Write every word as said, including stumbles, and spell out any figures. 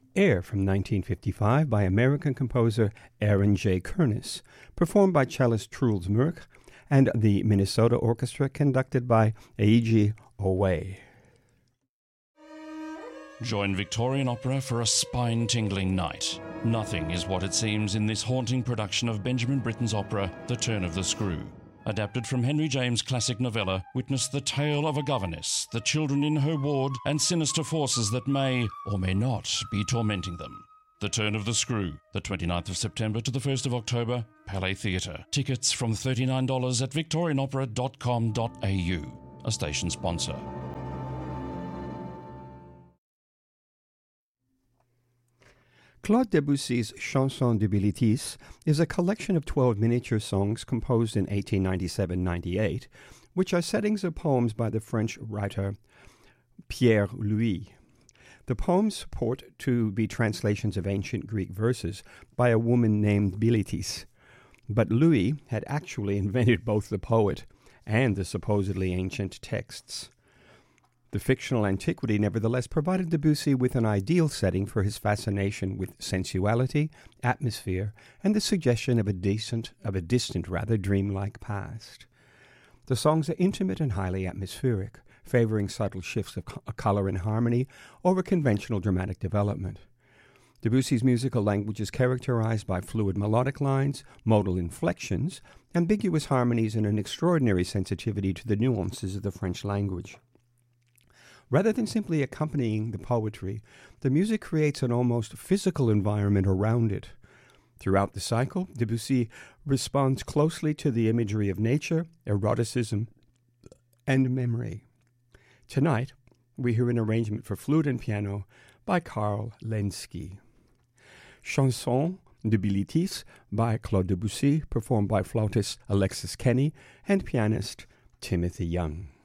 Air from nineteen fifty-five by American composer Aaron J. Kernis, performed by cellist Truls Murch and the Minnesota Orchestra conducted by Eiji Owe. Join Victorian Opera for a spine-tingling night. Nothing is what it seems in this haunting production of Benjamin Britten's opera, The Turn of the Screw. Adapted from Henry James' classic novella, witness the tale of a governess, the children in her ward, and sinister forces that may, or may not, be tormenting them. The Turn of the Screw, the twenty-ninth of September to the first of October, Palais Theatre. Tickets from thirty-nine dollars at victorian opera dot com dot a u, a station sponsor. Claude Debussy's Chanson de Bilitis is a collection of twelve miniature songs composed in eighteen ninety-seven ninety-eight, which are settings of poems by the French writer Pierre Louis. The poems purport to be translations of ancient Greek verses by a woman named Bilitis, but Louis had actually invented both the poet and the supposedly ancient texts. The fictional antiquity nevertheless provided Debussy with an ideal setting for his fascination with sensuality, atmosphere, and the suggestion of a decent, of a distant, rather dreamlike past. The songs are intimate and highly atmospheric, favoring subtle shifts of co- color and harmony over conventional dramatic development. Debussy's musical language is characterized by fluid melodic lines, modal inflections, ambiguous harmonies, and an extraordinary sensitivity to the nuances of the French language. Rather than simply accompanying the poetry, the music creates an almost physical environment around it. Throughout the cycle, Debussy responds closely to the imagery of nature, eroticism, and memory. Tonight, we hear an arrangement for flute and piano by Karl Lenski. Chanson de Bilitis by Claude Debussy, performed by flautist Alexis Kenny and pianist Timothy Young.